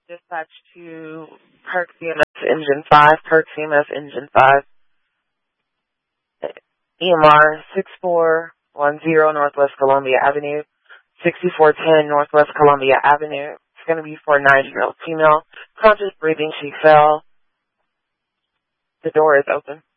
Dispatch to Park CMS Engine 5, Park CMS Engine 5, EMR 6410 Northwest Columbia Avenue, 6410 Northwest Columbia Avenue. It's going to be for a 9-year-old female. Conscious breathing, she fell. The door is open.